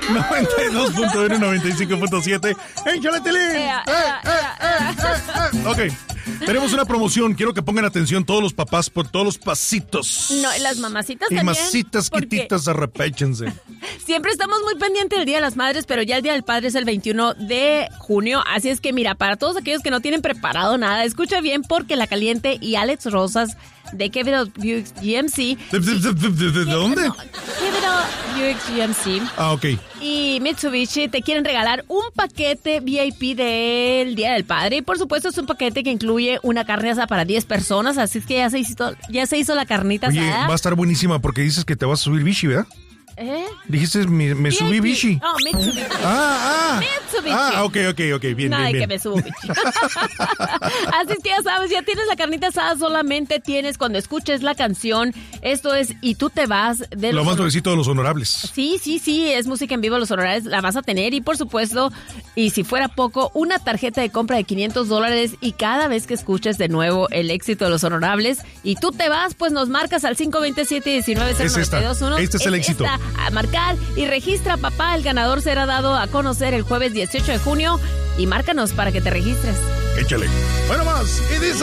92.1, 95.7. ¡Échale, Tilín! Ok. Tenemos una promoción. Quiero que pongan atención todos los papás por todos los pasitos. No, y las mamacitas y también. Y masitas quititas, arrepéchense. Siempre estamos muy pendientes del Día de las Madres, pero ya el Día del Padre es el 21 de junio. Así es que mira, para todos aquellos que no tienen preparado nada, escucha bien porque La Caliente y Alex Rosas de Kevin Buick GMC. ¿De dónde? Kevin Buick GMC. Ah, ok. Y Mitsubishi te quieren regalar un paquete VIP del Día del Padre. Y por supuesto es un paquete que incluye una carne asada para 10 personas. Así es que ya se hizo la carnita Oye, asada. va a estar buenísima porque dices que te vas a subir bichi, ¿verdad? Dijiste, me subí bichi. No, Mitsubishi. Mitsubishi. Ok, bien, Nada bien. que me subo bichi. Así es que ya sabes, ya tienes la carnita asada, solamente tienes cuando escuches la canción. Esto es Y tú te vas de Lo más nuevecito de Los Honorables. Sí, es música en vivo, Los Honorables la vas a tener. Y por supuesto, y si fuera poco, una tarjeta de compra de $500. Y cada vez que escuches de nuevo el éxito de Los Honorables y tú te vas, pues nos marcas al 527-190921. Este es el éxito. A marcar y registra, papá. El ganador será dado a conocer el jueves 18 de junio. Y márcanos para que te registres. Échale. Bueno, más. Y dice...